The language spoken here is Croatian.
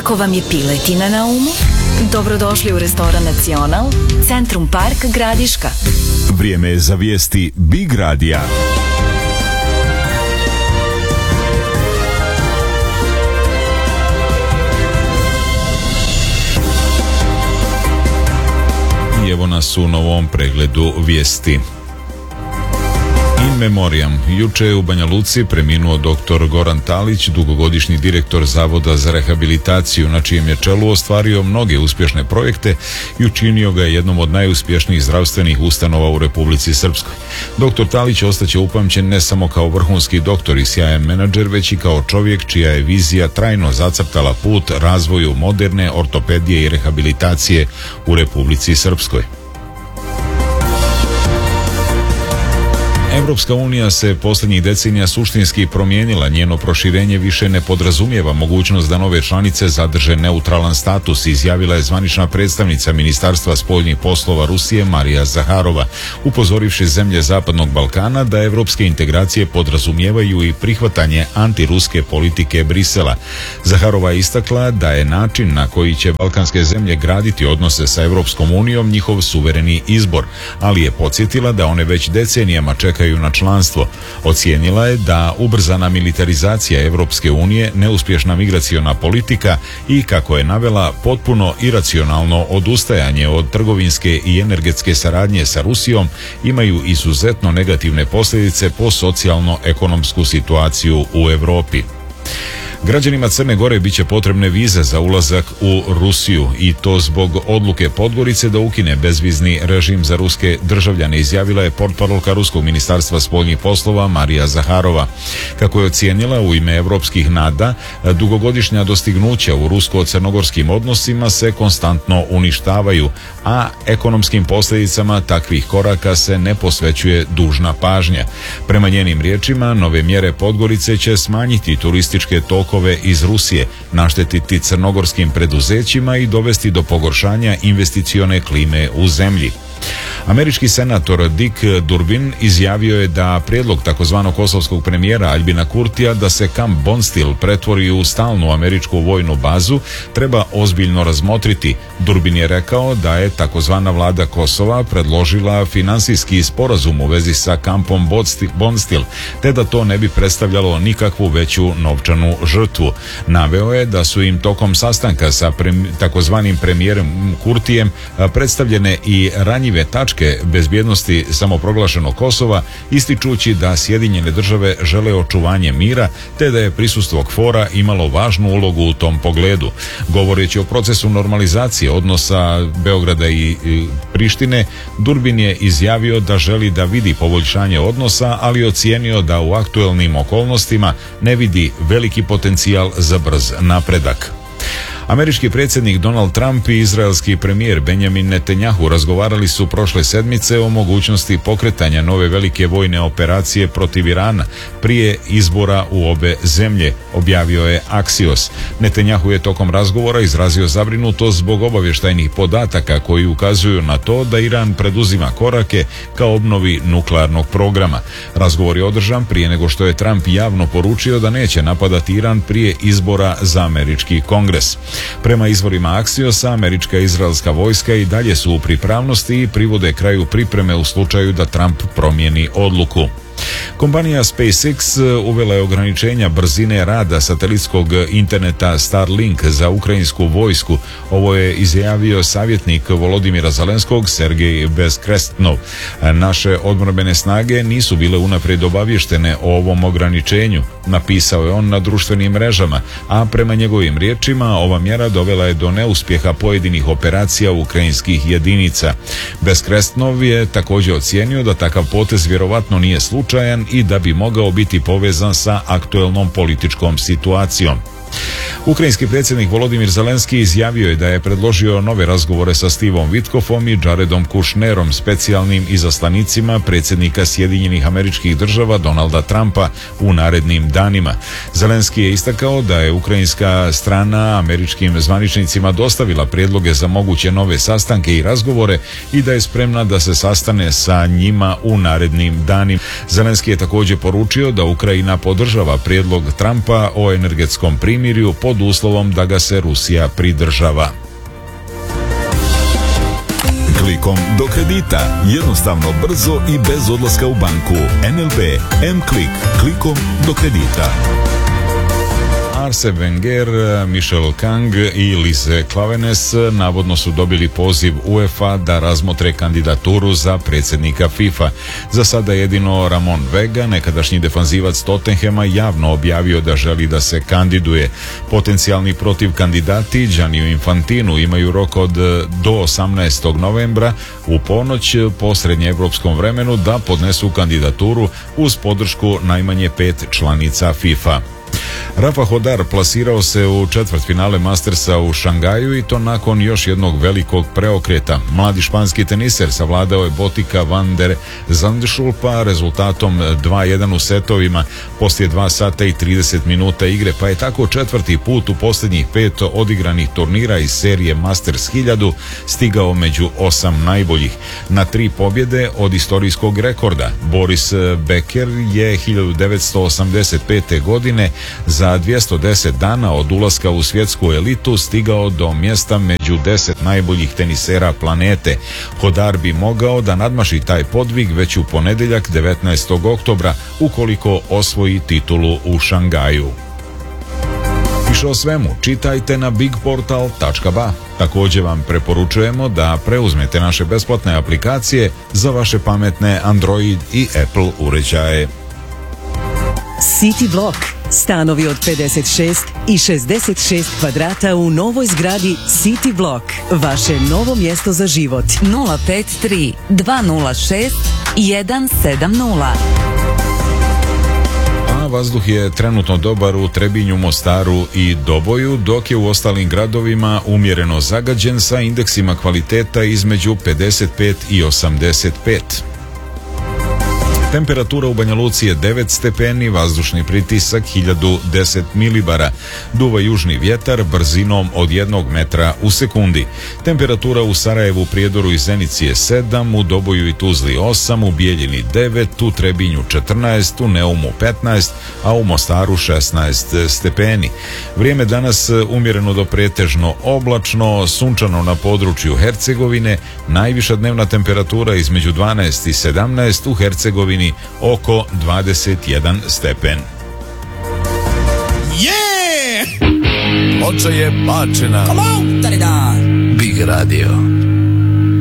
Ako vam je piletina na umu, dobrodošli u restoran Nacional, Centrum Park, Gradiška. Vrijeme je za vijesti Big Radija. I evo nas u novom pregledu vijesti. In memoriam. Juče je u Banja Luci preminuo dr. Goran Talić, dugogodišnji direktor Zavoda za rehabilitaciju, na čijem je čelu ostvario mnoge uspješne projekte i učinio ga jednom od najuspješnijih zdravstvenih ustanova u Republici Srpskoj. Dr. Talić ostaće upamćen ne samo kao vrhunski doktor i sjajan menadžer, već i kao čovjek čija je vizija trajno zacrtala put razvoju moderne ortopedije i rehabilitacije u Republici Srpskoj. Evropska unija se posljednjih decenija suštinski promijenila, njeno proširenje više ne podrazumijeva mogućnost da nove članice zadrže neutralan status, izjavila je zvanična predstavnica Ministarstva spoljnih poslova Rusije Marija Zaharova, upozorivši zemlje Zapadnog Balkana da evropske integracije podrazumijevaju i prihvatanje antiruske politike Brisela. Zaharova je istakla da je način na koji će balkanske zemlje graditi odnose sa Evropskom unijom njihov suvereni izbor, ali je podsjetila da one već decenijama čekaju na članstvo. Ocijenila je da ubrzana militarizacija Evropske unije, neuspješna migraciona politika i, kako je navela, potpuno iracionalno odustajanje od trgovinske i energetske saradnje sa Rusijom imaju izuzetno negativne posljedice po socijalno-ekonomsku situaciju u Europi. Građanima Crne Gore biće potrebne vize za ulazak u Rusiju, i to zbog odluke Podgorice da ukine bezvizni režim za ruske državljane, izjavila je portparolka Ruskog ministarstva spoljnih poslova Marija Zaharova. Kako je ocijenila u ime evropskih nada, dugogodišnja dostignuća u rusko-crnogorskim odnosima se konstantno uništavaju, a ekonomskim posljedicama takvih koraka se ne posvećuje dužna pažnja. Prema njenim riječima, nove mjere Podgorice će smanjiti turističke tokove iz Rusije, naštetiti crnogorskim preduzećima i dovesti do pogoršanja investicione klime u zemlji. Američki senator Dick Durbin izjavio je da prijedlog takozvanog kosovskog premijera Aljbina Kurtija da se kamp Bonstil pretvori u stalnu američku vojnu bazu treba ozbiljno razmotriti. Durbin je rekao da je takozvana vlada Kosova predložila finansijski sporazum u vezi sa kampom Bonstil, te da to ne bi predstavljalo nikakvu veću novčanu žrtvu. Naveo je da su im tokom sastanka sa takozvanim premijerom Kurtijem predstavljene i ranjive tačke bezbjednosti samoproglašenog Kosova, ističući da Sjedinjene države žele očuvanje mira, te da je prisustvo KFOR-a imalo važnu ulogu u tom pogledu. Govoreći o procesu normalizacije odnosa Beograda i Prištine, Durbin je izjavio da želi da vidi poboljšanje odnosa, ali ocijenio da u aktuelnim okolnostima ne vidi veliki potencijal za brz napredak. Američki predsjednik Donald Trump i izraelski premijer Benjamin Netanjahu razgovarali su prošle sedmice o mogućnosti pokretanja nove velike vojne operacije protiv Irana prije izbora u obe zemlje, objavio je Axios. Netanjahu je tokom razgovora izrazio zabrinutost zbog obavještajnih podataka koji ukazuju na to da Iran preduzima korake ka obnovi nuklearnog programa. Razgovor je održan prije nego što je Trump javno poručio da neće napadati Iran prije izbora za američki kongres. Prema izvorima Axiosa, američka i izraelska vojska i dalje su u pripravnosti i privode kraju pripreme u slučaju da Trump promijeni odluku. Kompanija SpaceX uvela je ograničenja brzine rada satelitskog interneta Starlink za ukrajinsku vojsku. Ovo je izjavio savjetnik Volodimira Zelenskog Sergej Bezkrestnov. Naše odbrambene snage nisu bile unaprijed obavještene o ovom ograničenju, napisao je on na društvenim mrežama, a prema njegovim riječima ova mjera dovela je do neuspjeha pojedinih operacija ukrajinskih jedinica. Bezkrestnov je također ocijenio da takav potez vjerovatno nije slučajan i da bi mogao biti povezan sa aktuelnom političkom situacijom. Ukrajinski predsjednik Volodimir Zelenski izjavio je da je predložio nove razgovore sa Stevom Witkoffom i Jaredom Kushnerom, specijalnim izaslanicima predsjednika Sjedinjenih Američkih Država Donalda Trumpa u narednim danima. Zelenski je istakao da je ukrajinska strana američkim zvaničnicima dostavila prijedloge za moguće nove sastanke i razgovore i da je spremna da se sastane sa njima u narednim danima. Zelenski je također poručio da Ukrajina podržava prijedlog Trumpa o energetskom primirju pod pod uslovom da ga se Rusija pridržava. Klikom do kredita. Jednostavno, brzo i bez odlaska u banku. NLB M-Klik. Klikom do kredita. Arsene Wenger, Michel Kang i Lise Klavenes navodno su dobili poziv UEFA da razmotre kandidaturu za predsjednika FIFA. Za sada jedino Ramon Vega, nekadašnji defanzivac Tottenhema, javno objavio da želi da se kandiduje. Potencijalni protiv kandidati Gianni Infantinu imaju rok od do 18. novembra u ponoć po srednjeevropskom vremenu da podnesu kandidaturu uz podršku najmanje 5 članica FIFA. Rafa Hodar plasirao se u četvrtfinale Mastersa u Šangaju i to nakon još jednog velikog preokreta. Mladi španski teniser savladao je Botika van der Zandschulpa rezultatom 2-1 u setovima poslije 2 sata i 30 minuta igre, pa je tako četvrti put u posljednjih 5 odigranih turnira iz serije Masters 1000 stigao među 8 najboljih. Na 3 pobjede od istorijskog rekorda. Boris Becker je 1985. godine za 210 dana od ulaska u svjetsku elitu stigao do mjesta među 10 najboljih tenisera planete. Hodar bi mogao da nadmaši taj podvig već u ponedjeljak 19. oktobra ukoliko osvoji titulu u Šangaju. Više o svemu čitajte na bigportal.ba. Također vam preporučujemo da preuzmete naše besplatne aplikacije za vaše pametne Android i Apple uređaje. City Block. Stanovi od 56 i 66 kvadrata u novoj zgradi City Block. Vaše novo mjesto za život. 053 206 170. Vazduh je trenutno dobar u Trebinju, Mostaru i Doboju, dok je u ostalim gradovima umjereno zagađen sa indeksima kvaliteta između 55 i 85. Temperatura u Banja Luci je 9 stepeni, vazdušni pritisak 1010 milibara. Duva južni vjetar brzinom od 1 metra u sekundi. Temperatura u Sarajevu, Prijedoru i Zenici je 7, u Doboju i Tuzli 8, u Bijeljini 9, u Trebinju 14, u Neumu 15, a u Mostaru 16 stepeni. Vrijeme danas umjereno do pretežno oblačno, sunčano na području Hercegovine, najviša dnevna temperatura između 12 i 17, u Hercegovini oko 21 stepen. Ploča je bačena. Big Radio.